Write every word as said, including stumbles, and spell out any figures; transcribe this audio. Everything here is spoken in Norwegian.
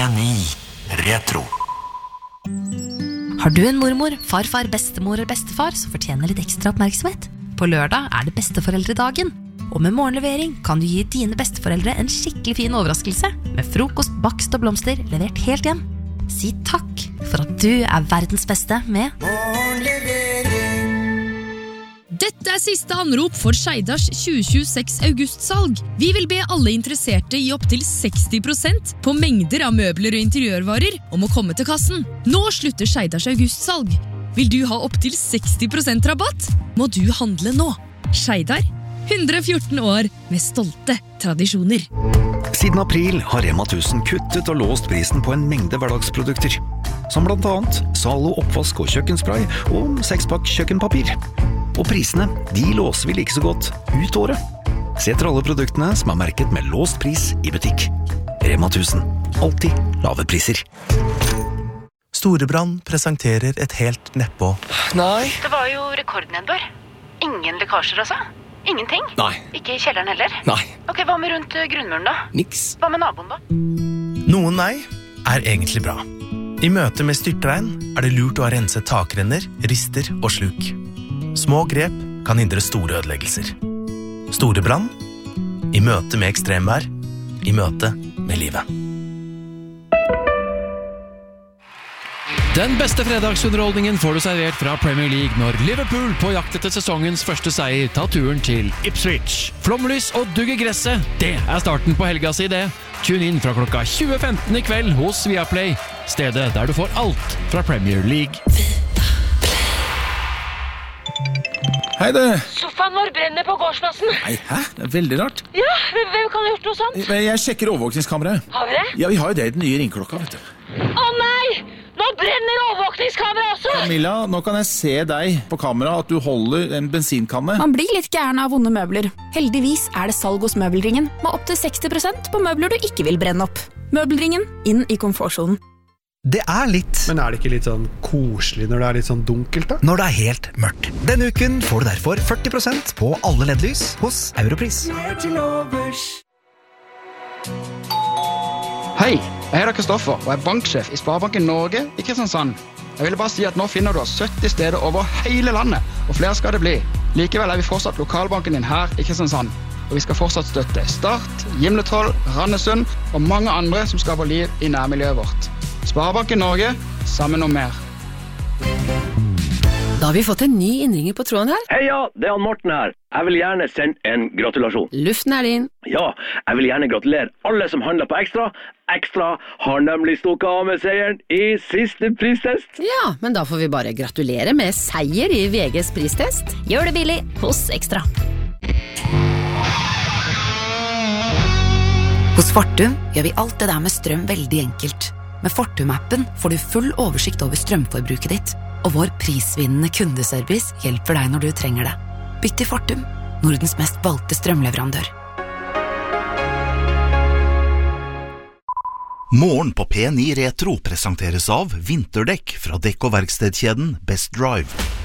ni Retro. Har du en mormor, farfar, bestemor eller bestefar som fortjener litt ekstra oppmerksomhet? På lørdag er det besteforeldredagen, og med morgenlevering kan du gi dine besteforeldre en skikkelig fin overraskelse med frokost, bakst og blomster levert helt hjem. Si takk for at du er verdens beste med morgenlevering. Dette er siste anrop for Skeidars tjue tjueseks augustsalg. Vi vil be alle interesserte i opp til seksti prosent på mengder av møbler og interiørvarer om å komme til kassen. Nå slutter Skeidars augustsalg. Vil du ha opp til seksti prosent rabatt? Må du handle nå. Skeidar, hundre og fjorten år med stolte tradisjoner. Siden april har Rema tusen kuttet og låst prisen på en mengde hverdagsprodukter, som blant annet Zalo oppvask og kjøkkenspray og sekspakk kjøkkenpapir. Og prisene, de låser vi like så godt ut året. Se etter alle produktene som er merket med låst pris i butikk. Rema tusen, alltid lave priser. Storebrand presenterer et helt nedpå. Nei. Det var jo rekordnedbør. Ingen lekkasjer altså? Ingenting? Nei. Ikke i kjelleren heller? Nei. Ok, hva med rundt grunnmuren da? Niks. Hva med naboen da? Noen nei er egentlig bra. I møte med styrtregn er det lurt å ha renset takrenner, rister og sluk. Små grep kan hindre store ødeleggelser. Store brann, i møte med ekstremvær, i møte med livet. Den beste fredagsunderholdningen får du servert fra Premier League når Liverpool på jakt etter sesongens første seier tar turen til Ipswich. Flomlys og dugg i gresset, det er starten på helga si det. Tune inn fra klokka tjue femten i kveld hos Viaplay, stedet der du får alt fra Premier League. Hei du! Sofaen vår brenner på gårdsplassen. Nei, hæ? Det er veldig rart. Ja, hvem kan ha gjort noe sånt? Jeg sjekker overvåkningskameraet. Har vi det? Ja, vi har jo det i den nye ringklokka, vet du. Å nei! Nå brenner overvåkningskameraet også! Camilla, nå kan jeg se deg på kamera at du holder en bensinkanne. Man blir litt gæren av vonde møbler. Heldigvis er det salg hos Møbelringen med opp til seksti prosent på møbler du ikke vil brenne opp. Møbelringen, inn i komfortsonen. Det er litt. Men er det ikke litt sånn koselig når det er litt sånn dunkelt da? Når det er helt mørkt. Denne uken får du derfor førti prosent på alle L E D-lys hos Europris. Hei, jeg heter Kristoffer og er banksjef i Sparebanken Norge i Kristiansand. Jeg ville bare si at nå finner du oss sytti steder over hele landet, og flere skal det bli. Likevel er vi fortsatt lokalbanken din her i Kristiansand. Og vi skal fortsatt støtte Start, Gimletroll, Randesund og mange andre som skaper liv i nærmiljøet vårt. Sparebanken Norge, sammen om mer. Da har vi fått en ny innringer på tråden her. Hei ja, det er han Morten her. Jeg vil gjerne sende en gratulasjon. Luften er din. Ja, jeg vil gjerne gratulere alle som handler på Ekstra. Ekstra har nemlig stukket av med seieren i siste pristest. Ja, men da får vi bare gratulere med seier i V G's pristest. Gjør det billig hos Ekstra. Hos Fortum gjør vi alt det der med strøm veldig enkelt. Med Fortum-appen får du full oversikt over strømforbruket ditt, og vår prisvinnende kundeservice hjelper deg når du trenger det. Bytt til Fortum, Nordens mest valgte strømleverandør. Morgen på P ni Retro presenteres av vinterdekk fra dekk- og verkstedkjeden Best Drive.